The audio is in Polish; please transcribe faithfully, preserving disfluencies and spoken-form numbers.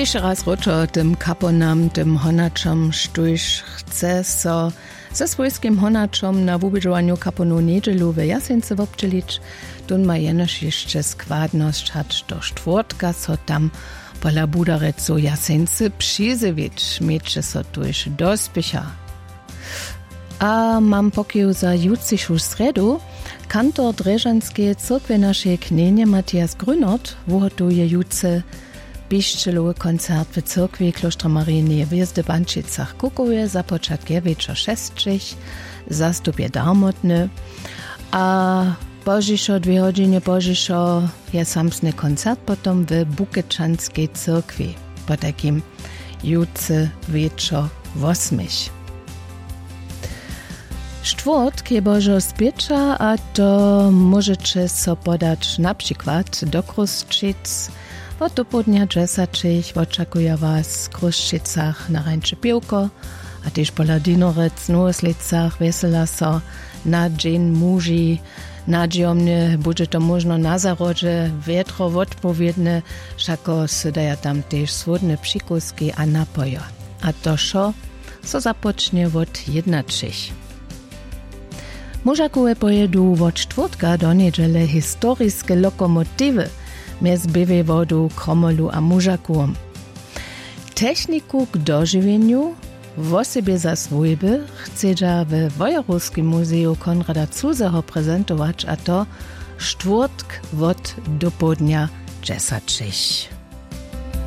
Jeszcze raz roczo tym kaponam, tym honaczom, sztuś chce so ze swojskim honaczom na wubieżowaniu kaponu niedzielu w Jasence wobczelić, tun ma jenoż jeszcze składność hać do czwartka, so tam pola budarecu Jasence przyzywić, miecze so tuż dospiecha. A mam pokieł za jutrzejszą sredu, kantor Dreżanskie cyrkwie naszej knienie Matthias Grünert wuhotuje jutce piszczelowy koncert w cyrkwi Klostra Marii Niewieżdy w Ančicach Kukowie za początkiem wieczor sześciach, zastupie darmotny, a pożiszo dwie godziny pożiszo je samsny koncert potom w Bukečanskiej cyrkwi, po takim jutce wieczor восьмich. Czwartk je Bożo spiecza, a to możecie so podać na przykład do Kruszczyc. Od dopołudnia dżesaczych oczekuje was w Kruszczycach na rańcze piłko, a też pola Dinorec, Nowoslicach wesela so na dzień muži. Nadziomnie będzie to można na zarodzie, wietro odpowiednie, szako sydaja tam też swodne przykuski a napoje. A to szo so zapocznie od jednaczych. Mužakové pojedu od čtvrtka do niedziele historiske lokomotywy mez Bivevodu, Kromolu a Mužakom. Techniku k dožiwieniu w osobie za swójby chce w Wojerowskim Muzeum Konrada Zuseho prezentować, a to cztvrtk od dopołudnia dżesaczych.